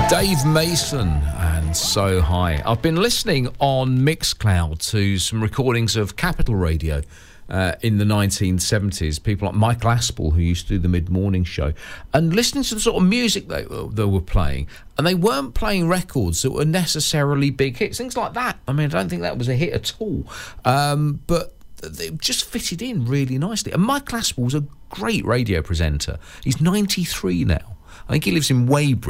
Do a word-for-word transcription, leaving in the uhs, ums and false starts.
Dave Mason and So High. I've been listening on Mixcloud to some recordings of Capital Radio uh, in the nineteen seventies. People like Michael Aspel, who used to do the mid-morning show, and listening to the sort of music they, they were playing. And they weren't playing records that were necessarily big hits, things like that. I mean, I don't think that was a hit at all. Um, but they just fitted in really nicely. And Michael Aspel was a great radio presenter. He's ninety-three now. I think he lives in Weybridge.